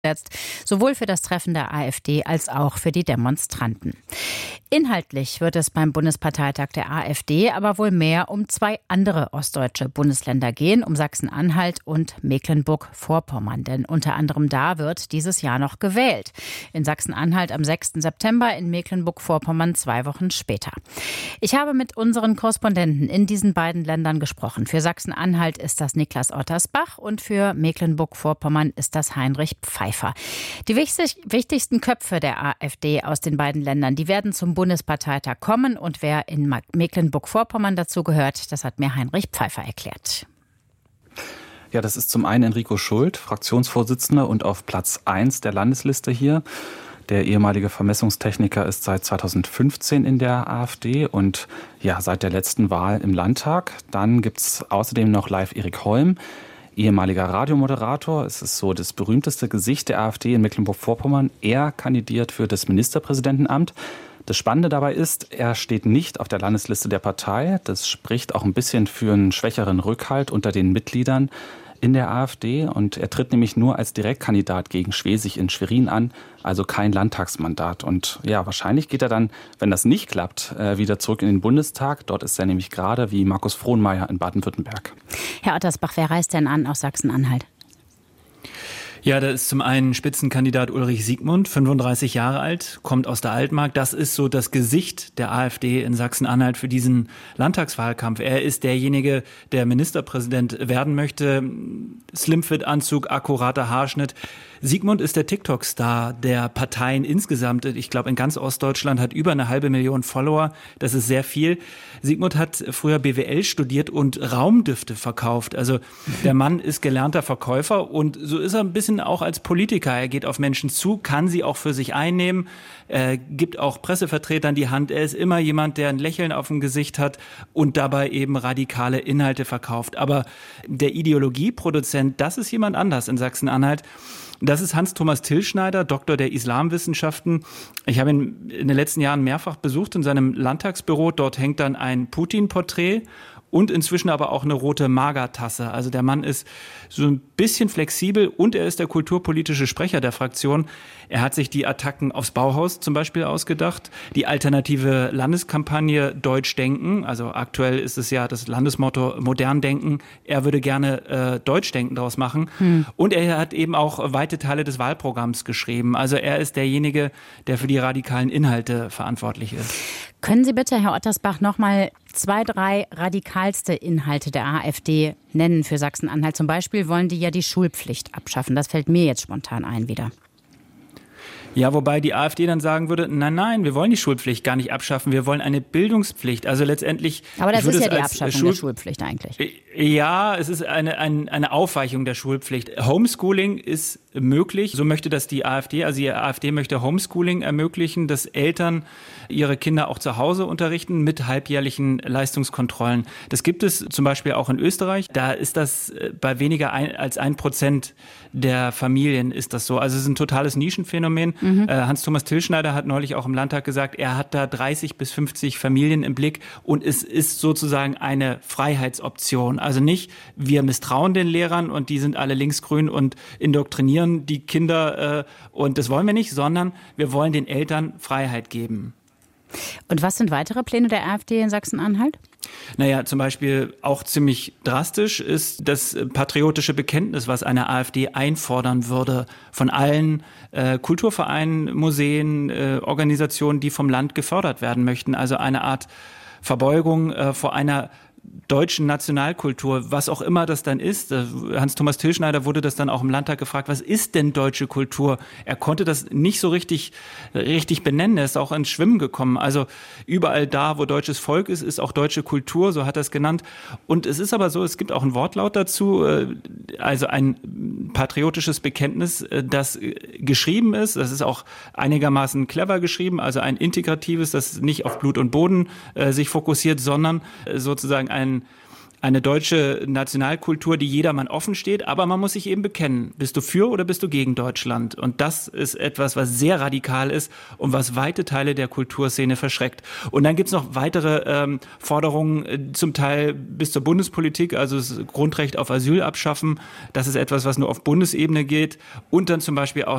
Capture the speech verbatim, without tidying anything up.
sowohl für das Treffen der AfD als auch für die Demonstranten. Inhaltlich wird es beim Bundesparteitag der AfD aber wohl mehr um zwei andere ostdeutsche Bundesländer gehen, um Sachsen-Anhalt und Mecklenburg-Vorpommern. Denn unter anderem da wird dieses Jahr noch gewählt. In Sachsen-Anhalt am sechsten September, in Mecklenburg-Vorpommern zwei Wochen später. Ich habe mit unseren Korrespondenten in diesen beiden Ländern gesprochen. Für Sachsen-Anhalt ist das Niklas Ottersbach und für Mecklenburg-Vorpommern ist das Heinrich Pfeiffer. Die wichtig, wichtigsten Köpfe der AfD aus den beiden Ländern, die werden zum Bundesparteitag kommen. Und wer in Mecklenburg-Vorpommern dazu gehört, das hat mir Heinrich Pfeiffer erklärt. Ja, das ist zum einen Enrico Schult, Fraktionsvorsitzender und auf Platz eins der Landesliste hier. Der ehemalige Vermessungstechniker ist seit zweitausendfünfzehn in der AfD und ja, seit der letzten Wahl im Landtag. Dann gibt es außerdem noch live Erik Holm, ehemaliger Radiomoderator. Es ist so das berühmteste Gesicht der AfD in Mecklenburg-Vorpommern. Er kandidiert für das Ministerpräsidentenamt. Das Spannende dabei ist, er steht nicht auf der Landesliste der Partei. Das spricht auch ein bisschen für einen schwächeren Rückhalt unter den Mitgliedern in der AfD. Und er tritt nämlich nur als Direktkandidat gegen Schwesig in Schwerin an, also kein Landtagsmandat. Und ja, wahrscheinlich geht er dann, wenn das nicht klappt, wieder zurück in den Bundestag. Dort ist er nämlich gerade wie Markus Frohnmayer in Baden-Württemberg. Herr Ottersbach, wer reist denn an aus Sachsen-Anhalt? Ja, da ist zum einen Spitzenkandidat Ulrich Siegmund, fünfunddreißig Jahre alt, kommt aus der Altmark. Das ist so das Gesicht der AfD in Sachsen-Anhalt für diesen Landtagswahlkampf. Er ist derjenige, der Ministerpräsident werden möchte. Slimfit-Anzug, akkurater Haarschnitt. Siegmund ist der TikTok-Star der Parteien insgesamt. Ich glaube, in ganz Ostdeutschland hat über eine halbe Million Follower. Das ist sehr viel. Siegmund hat früher B W L studiert und Raumdüfte verkauft. Also der Mann ist gelernter Verkäufer und so ist er ein bisschen auch als Politiker. Er geht auf Menschen zu, kann sie auch für sich einnehmen, äh, gibt auch Pressevertretern die Hand. Er ist immer jemand, der ein Lächeln auf dem Gesicht hat und dabei eben radikale Inhalte verkauft. Aber der Ideologieproduzent, das ist jemand anders in Sachsen-Anhalt. Das ist Hans-Thomas Tilschneider, Doktor der Islamwissenschaften. Ich habe ihn in den letzten Jahren mehrfach besucht in seinem Landtagsbüro. Dort hängt dann ein Putin-Porträt und inzwischen aber auch eine rote Magertasse. Also der Mann ist so ein bisschen flexibel und er ist der kulturpolitische Sprecher der Fraktion. Er hat sich die Attacken aufs Bauhaus zum Beispiel ausgedacht, die alternative Landeskampagne Deutsch denken. Also aktuell ist es ja das Landesmotto Modern denken. Er würde gerne äh, Deutsch denken daraus machen. Hm. Und er hat eben auch weite Teile des Wahlprogramms geschrieben. Also er ist derjenige, der für die radikalen Inhalte verantwortlich ist. Können Sie bitte, Herr Ottersbach, noch mal zwei, drei radikalste Inhalte der AfD nennen für Sachsen-Anhalt? Zum Beispiel wollen die ja die Schulpflicht abschaffen. Das fällt mir jetzt spontan ein wieder. Ja, wobei die AfD dann sagen würde, nein, nein, wir wollen die Schulpflicht gar nicht abschaffen, wir wollen eine Bildungspflicht. Also letztendlich... Aber das ist ja die Abschaffung Schul- der Schulpflicht eigentlich. Ja, es ist eine, eine, eine Aufweichung der Schulpflicht. Homeschooling ist möglich, so möchte das die AfD. Also die AfD möchte Homeschooling ermöglichen, dass Eltern ihre Kinder auch zu Hause unterrichten mit halbjährlichen Leistungskontrollen. Das gibt es zum Beispiel auch in Österreich. Da ist das bei weniger ein, als ein Prozent der Familien ist das so. Also es ist ein totales Nischenphänomen. Mhm. Äh, Hans-Thomas Tilschneider hat neulich auch im Landtag gesagt, er hat da dreißig bis fünfzig Familien im Blick und es ist sozusagen eine Freiheitsoption. Also nicht, wir misstrauen den Lehrern und die sind alle linksgrün und indoktrinieren die Kinder äh, und das wollen wir nicht, sondern wir wollen den Eltern Freiheit geben. Und was sind weitere Pläne der AfD in Sachsen-Anhalt? Naja, zum Beispiel auch ziemlich drastisch ist das patriotische Bekenntnis, was eine AfD einfordern würde von allen äh, Kulturvereinen, Museen, äh, Organisationen, die vom Land gefördert werden möchten. Also eine Art Verbeugung äh, vor einer deutschen Nationalkultur, was auch immer das dann ist. Hans-Thomas Tilschneider wurde das dann auch im Landtag gefragt, was ist denn deutsche Kultur? Er konnte das nicht so richtig, richtig benennen. Er ist auch ins Schwimmen gekommen. Also überall da, wo deutsches Volk ist, ist auch deutsche Kultur, so hat er es genannt. Und es ist aber so, es gibt auch ein Wortlaut dazu, also ein patriotisches Bekenntnis, das geschrieben ist. Das ist auch einigermaßen clever geschrieben, also ein integratives, das nicht auf Blut und Boden sich fokussiert, sondern sozusagen ein eine deutsche Nationalkultur, die jedermann offen steht, aber man muss sich eben bekennen, bist du für oder bist du gegen Deutschland? Und das ist etwas, was sehr radikal ist und was weite Teile der Kulturszene verschreckt. Und dann gibt's noch weitere ähm, Forderungen, äh, zum Teil bis zur Bundespolitik, also das Grundrecht auf Asyl abschaffen. Das ist etwas, was nur auf Bundesebene geht. Und dann zum Beispiel auch